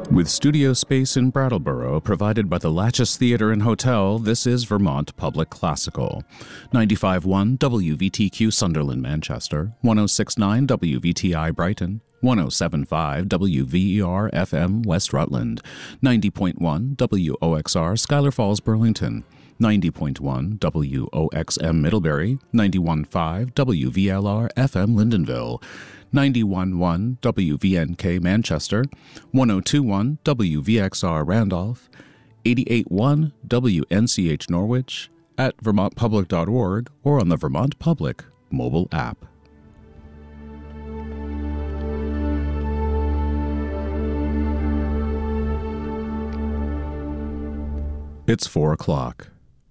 With studio space in Brattleboro provided by the Latches Theatre and Hotel, this is Vermont Public Classical. 95.1 WVTQ Sunderland, Manchester, 106.9 WVTI Brighton, 107.5 WVER FM West Rutland, 90.1 WOXR Schuyler Falls, Burlington, 90.1 WOXM Middlebury, 91.5 WVLR FM Lyndonville, 91.1 WVNK Manchester, 102.1 WVXR Randolph, 88.1 WNCH Norwich, at vermontpublic.org, or on the Vermont Public mobile app. It's 4 o'clock.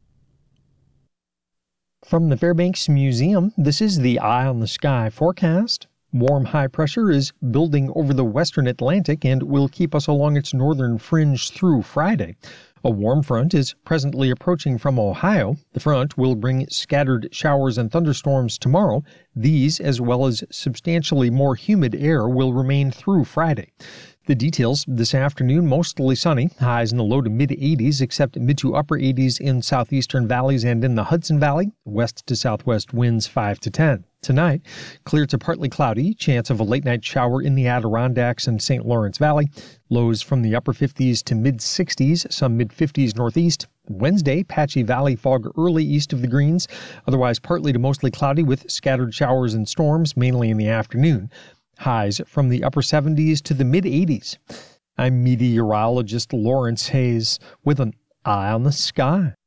From the Fairbanks Museum, this is the Eye on the Sky forecast. Warm high pressure is building over the western Atlantic and will keep us along its northern fringe through Friday. A warm front is presently approaching from Ohio. The front will bring scattered showers and thunderstorms tomorrow. These, as well as substantially more humid air, will remain through Friday. The details this afternoon: mostly sunny, highs in the low to mid-80s, except mid to upper 80s in southeastern valleys and in the Hudson Valley. West to southwest winds 5 to 10. Tonight, clear to partly cloudy, chance of a late-night shower in the Adirondacks and St. Lawrence Valley. Lows from the upper 50s to mid-60s, some mid-50s northeast. Wednesday, patchy valley fog early east of the Greens, otherwise partly to mostly cloudy with scattered showers and storms, mainly in the afternoon. Highs from the upper 70s to the mid-80s. I'm meteorologist Lawrence Hayes with an Eye on the Sky.